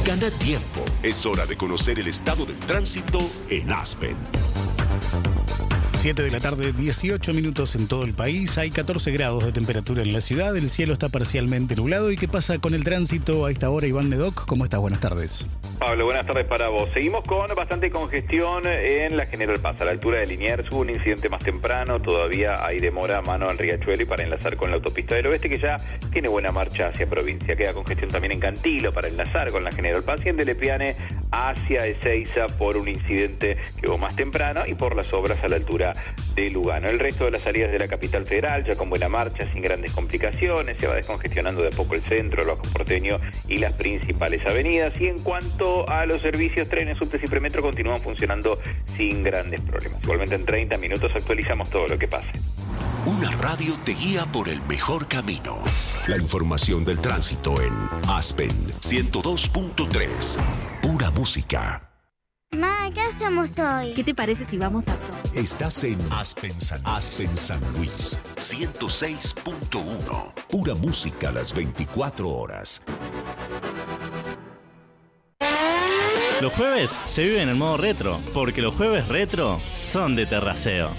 Gana tiempo. Es hora de conocer el estado del tránsito en Aspen. 7 de la tarde, 18 minutos en todo el país. Hay 14 grados de temperatura en la ciudad. El cielo está parcialmente nublado. ¿Y qué pasa con el tránsito a esta hora? Iván Nedoc, ¿cómo estás? Buenas tardes. Pablo, buenas tardes para vos. Seguimos con bastante congestión en la General Paz. A la altura de Liniers hubo un incidente más temprano. Todavía hay demora a mano en Riachuelo y para enlazar con la autopista del oeste, que ya tiene buena marcha hacia provincia. Queda congestión también en Cantilo para enlazar con la General Paz y en Delepiane hacia Ezeiza por un incidente que hubo más temprano y por las obras a la altura de Lugano. El resto de las salidas de la capital federal ya con buena marcha, sin grandes complicaciones. Se va descongestionando de a poco el centro, el Bajo Porteño y las principales avenidas. Y en cuanto a los servicios, trenes, subtes y premetro continúan funcionando sin grandes problemas. Igualmente en 30 minutos actualizamos todo lo que pase. Una radio te guía por el mejor camino. La información del tránsito en Aspen 102.3. Pura música. Ma, ¿qué hacemos hoy? ¿Qué te parece si vamos a... Estás en Aspen San Luis 106.1. Pura música las 24 horas. Los jueves se viven en modo retro, porque los jueves retro son de Terraceo.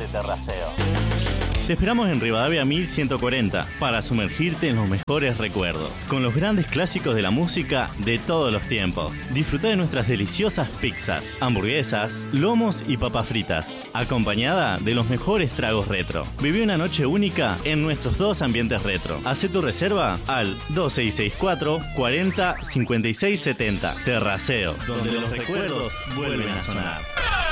Te esperamos en Rivadavia 1140 para sumergirte en los mejores recuerdos, con los grandes clásicos de la música de todos los tiempos. Disfruta de nuestras deliciosas pizzas, hamburguesas, lomos y papas fritas, acompañada de los mejores tragos retro. Viví una noche única en nuestros dos ambientes retro. Hacé tu reserva al 2664 40 56 70. Terraceo, donde los recuerdos vuelven a sonar.